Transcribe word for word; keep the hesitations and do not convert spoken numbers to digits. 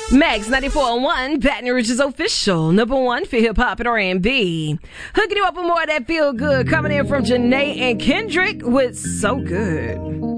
Max ninety-four point one, Baton Rouge's official number one for hip hop and R and B. Hooking you up with more of that feel good coming in from Janae and Kendrick with So Good.